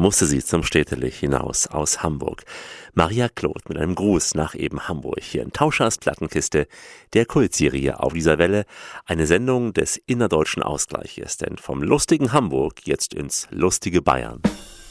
musste sie zum Städtelicht hinaus aus Hamburg. Maria Claude mit einem Gruß nach eben Hamburg hier in Tauschers Plattenkiste, der Kultserie auf dieser Welle, eine Sendung des innerdeutschen Ausgleiches, denn vom lustigen Hamburg jetzt ins lustige Bayern.